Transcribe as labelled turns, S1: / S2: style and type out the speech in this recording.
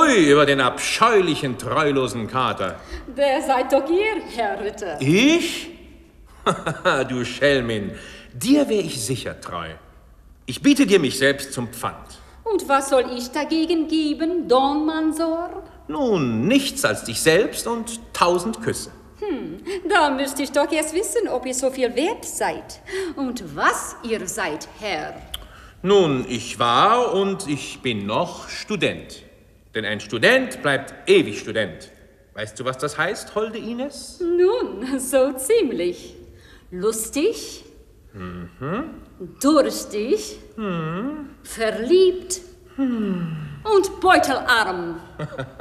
S1: Pfui über den abscheulichen, treulosen Kater.
S2: Der seid doch ihr, Herr Ritter.
S1: Ich? Du Schelmin, dir wär ich sicher treu. Ich biete dir mich selbst zum Pfand.
S2: Und was soll ich dagegen geben, Don Mansor?
S1: Nun, nichts als dich selbst und 1000 Küsse.
S2: Da müsste ich doch erst wissen, ob ihr so viel wert seid. Und was ihr seid, Herr.
S1: Nun, ich war und ich bin noch Student. Denn ein Student bleibt ewig Student. Weißt du, was das heißt, holde Ines?
S2: Nun, so ziemlich. Lustig, durstig, verliebt und beutelarm.